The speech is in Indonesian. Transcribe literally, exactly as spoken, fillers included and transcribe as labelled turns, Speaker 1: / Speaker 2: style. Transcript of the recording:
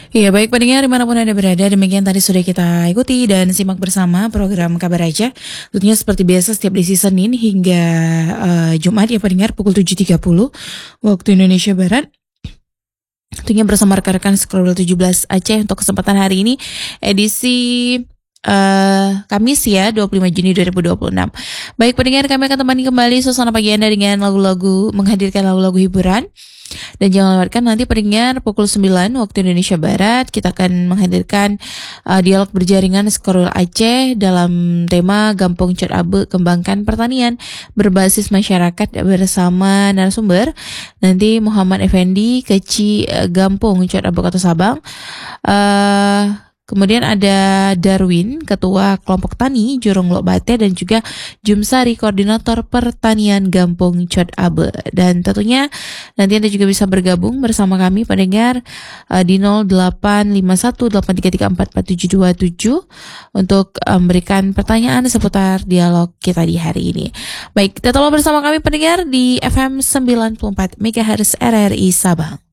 Speaker 1: Iya, baik pendengar dimanapun Anda berada, demikian tadi sudah kita ikuti dan simak bersama program Kabar Aja. Tentunya seperti biasa setiap edisi Senin hingga uh, Jumat ya pendengar pukul tujuh tiga puluh waktu Indonesia Barat. Tentunya bersama rekan-rekan Scroll tujuh belas Aceh untuk kesempatan hari ini edisi Uh, Kamis ya dua puluh lima Juni dua ribu dua puluh enam. Baik pendengar, kami akan temani kembali suasana pagi Anda dengan lagu-lagu, menghadirkan lagu-lagu hiburan. Dan jangan lewatkan nanti pendengar pukul sembilan waktu Indonesia Barat kita akan menghadirkan uh, dialog berjaringan Scroll Aceh dalam tema Gampong Cot Abe Kembangkan Pertanian berbasis masyarakat bersama narasumber nanti Muhammad Effendi Keci uh, Gampong Cot Abe Kota Sabang. Uh, Kemudian ada Darwin, Ketua Kelompok Tani Jurong Lok Bate dan juga Jumsari, Koordinator Pertanian Gampong Cot Abe. Dan tentunya nanti Anda juga bisa bergabung bersama kami pendengar uh, di nol delapan lima satu delapan tiga tiga empat empat tujuh dua tujuh untuk memberikan um, pertanyaan seputar dialog kita di hari ini. Baik, kita tetap bersama kami pendengar di F M sembilan puluh empat MHz R R I Sabang.